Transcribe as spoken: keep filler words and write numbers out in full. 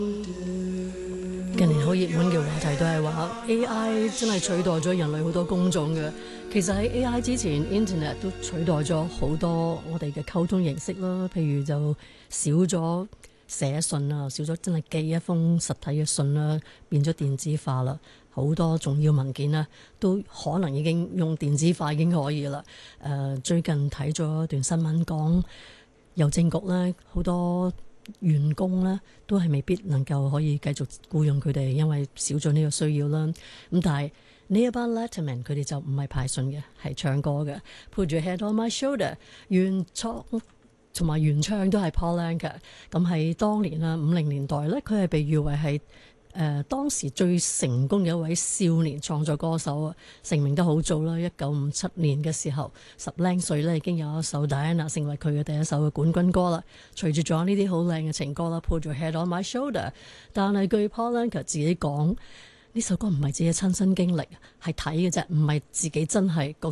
近年好熱門嘅話題都係話 A I 真係取代咗人類好多工種嘅。其實喺 A I 之前 Internet 都取代咗好多我哋嘅溝通形式啦。譬如就少咗寫信啊，少咗真係寄一封實體嘅信啦，變咗電子化啦。好多重要文件呢都可能已經用電子化已經可以啦。誒、呃，最近睇咗一段新聞講郵政局呢好多員工呢都係未必能夠可以繼續僱用佢哋，因為少咗呢個需要啦。咁但係呢一班 Letterman 佢哋就唔係派信嘅，係唱歌嘅。Put your head on my shoulder， 原作同埋原唱都係 Paul Anka。咁喺當年啦，五零年代呢，佢係被譽為係誒、呃、當時最成功嘅一位少年創作歌手啊，成名得好早啦。一九五七年嘅時候，十零歲咧已經有一首 Diana 成為佢嘅第一首嘅冠軍歌啦。隨住仲有呢啲好靚嘅情歌啦 ，Put your head on my shoulder。但係據 Paul Anka 自己講，呢首歌唔係自己親身經歷，係睇嘅啫，唔係自己真係